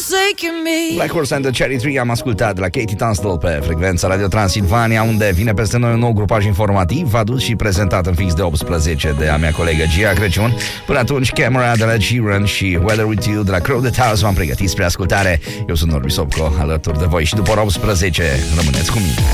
forsaken me. Black Horse and the Cherry Tree am ascultat de la Katie Tunstall pe frecvența Radio Transilvania, unde vine peste noi un nou grupaj informativ adus și prezentat în fix de 18 de a mea colegă Gia Crăciun. Până atunci, Camera de la Sheeran și Weather With You de la Crowded House v-am pregătit spre ascultare. Eu sunt Norbi Sopco, alături de voi și după ora 18 rămâneți cu mine.